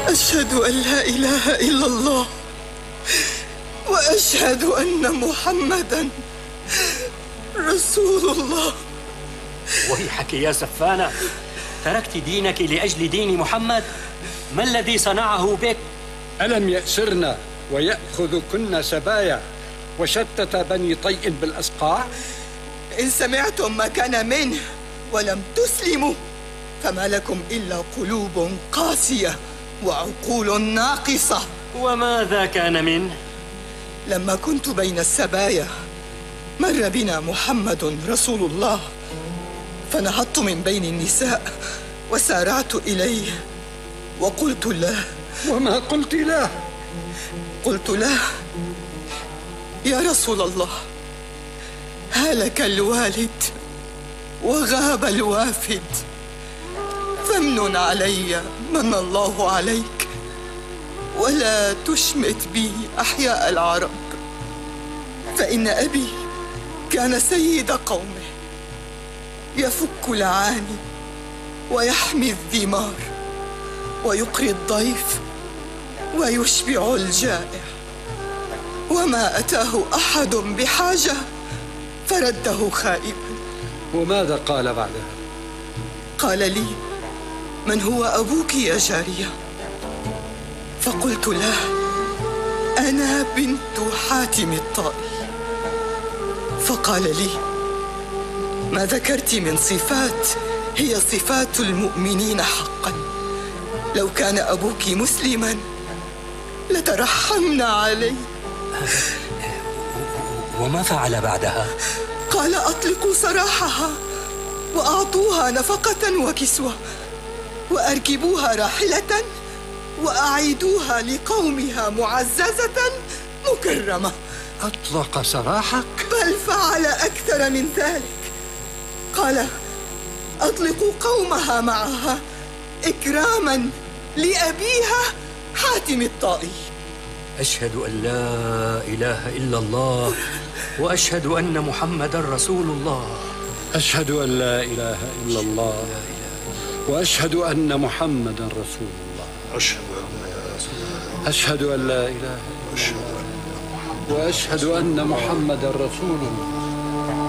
أشهد أن لا إله إلا الله وأشهد أن محمدًا رسول الله. ويحك يا سفانة، تركت دينك لأجل دين محمد؟ ما الذي صنعه بك؟ ألم يأسرنا ويأخذكن سبايا وشتت بني طيء بالأسقاع؟ إن سمعتم ما كان منه ولم تسلموا فما لكم إلا قلوب قاسية وعقول ناقصة. وماذا كان منه؟ لما كنت بين السبايا مر بنا محمد رسول الله، فنهضت من بين النساء وسارعت إليه وقلت له. وما قلت له؟ قلت له: يا رسول الله، هلك الوالد وغاب الوافد، فامنن علي من الله عليك، ولا تشمت بي أحياء العرب، فإن أبي كان سيد قومه، يفك العاني ويحمي الذمار ويقري الضيف ويشبع الجائع، وما أتاه أحد بحاجة فرده خائبا. وماذا قال بعدها؟ قال لي: من هو أبوك يا جارية؟ فقلت له: أنا بنت حاتم الطائي. فقال لي: ما ذكرت من صفات هي صفات المؤمنين حقا، لو كان أبوك مسلما لترحمنا عليه. وما فعل بعدها؟ قال: أطلقوا سراحها وأعطوها نفقة وكسوة، وأركبوها راحلة وأعيدوها لقومها معززة مكرمة. أطلق سراحك؟ بل فعل أكثر من ذلك. قال: أطلقوا قومها معها إكراما لأبيها حاتم الطائي. أشهد أن لا إله إلا الله وأشهد أن محمدًا رسول الله. أشهد أن لا إله إلا الله وأشهد أن محمدًا رسول الله. أشهد أن لا إله إلا الله وأشهد أن محمدًا رسول الله.